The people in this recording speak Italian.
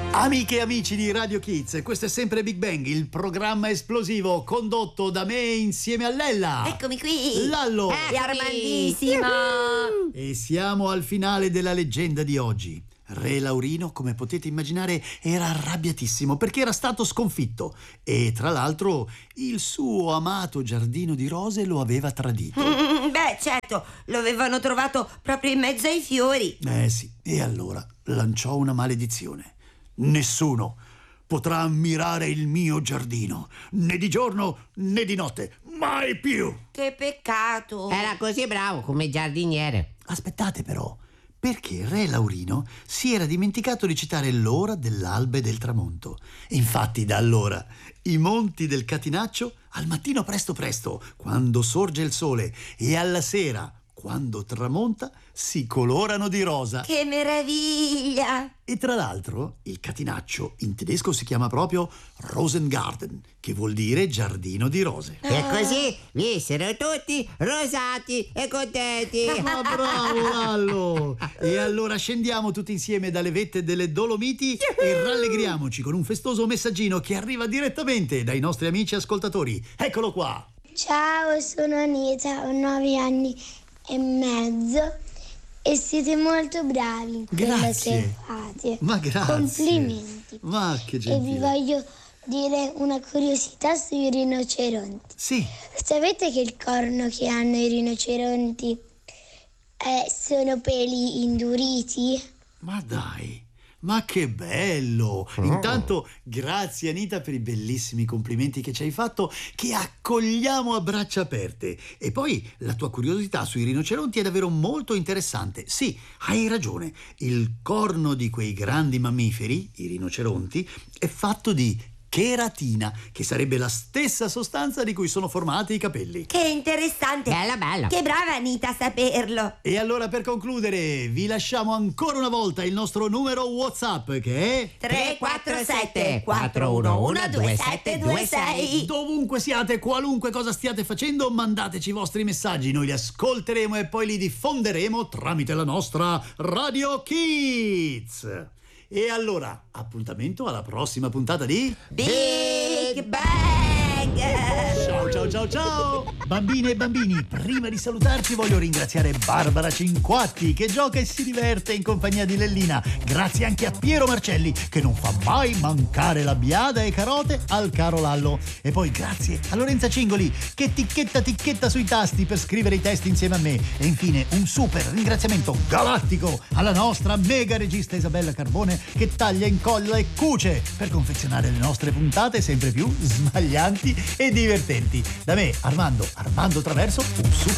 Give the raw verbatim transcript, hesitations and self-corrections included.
Amiche e amici di Radio Kids, questo è sempre Big Bang, il programma esplosivo condotto da me insieme a Lella. Eccomi qui, Lallo e Armandissimo. E siamo al finale della leggenda di oggi. Re Laurino, come potete immaginare, era arrabbiatissimo perché era stato sconfitto e tra l'altro il suo amato giardino di rose lo aveva tradito. Mm, beh, certo, lo avevano trovato proprio in mezzo ai fiori. Eh sì, e allora lanciò una maledizione. Nessuno potrà ammirare il mio giardino, né di giorno né di notte, mai più. Che peccato. Era così bravo come giardiniere. Aspettate però, perché Re Laurino si era dimenticato di citare l'ora dell'alba e del tramonto. Infatti da allora i monti del Catinaccio al mattino presto presto, quando sorge il sole, e alla sera, quando tramonta, si colorano di rosa. Che meraviglia! E tra l'altro il Catinaccio in tedesco si chiama proprio Rosengarten, che vuol dire giardino di rose. E così vissero tutti rosati e contenti. Ma bravo Lallo! E allora scendiamo tutti insieme dalle vette delle Dolomiti e rallegriamoci con un festoso messaggino che arriva direttamente dai nostri amici ascoltatori. Eccolo qua! Ciao, sono Anita, ho nove anni e mezzo e siete molto bravi in quello Grazie. che fate. Ma grazie. Complimenti. Ma che E vi gentile. voglio dire una curiosità sui rinoceronti. Sì. Sapete che il corno che hanno i rinoceronti eh, sono peli induriti? Ma dai, ma che bello! Intanto grazie Anita per i bellissimi complimenti che ci hai fatto, che accogliamo a braccia aperte. E poi la tua curiosità sui rinoceronti è davvero molto interessante. Sì, hai ragione, il corno di quei grandi mammiferi, i rinoceronti, è fatto di cheratina, che sarebbe la stessa sostanza di cui sono formati i capelli. Che interessante. Bella, bella. Che brava Anita a saperlo. E allora per concludere vi lasciamo ancora una volta il nostro numero WhatsApp che è tre quattro sette quattro uno uno due sette due sei. dovunque siate, qualunque cosa stiate facendo, mandateci i vostri messaggi, noi li ascolteremo e poi li diffonderemo tramite la nostra Radio Kids. E allora, appuntamento alla prossima puntata di Big Bang. Ciao ciao ciao ciao! Bambine e bambini, prima di salutarci voglio ringraziare Barbara Cinquatti che gioca e si diverte in compagnia di Lellina. Grazie anche a Piero Marcelli che non fa mai mancare la biada e carote al caro Lallo. E poi grazie a Lorenza Cingoli che ticchetta ticchetta sui tasti per scrivere i testi insieme a me. E infine un super ringraziamento galattico alla nostra mega regista Isabella Carbone che taglia, incolla e cuce per confezionare le nostre puntate sempre più smaglianti e divertenti. Da me, Armando, Armando Traverso, un super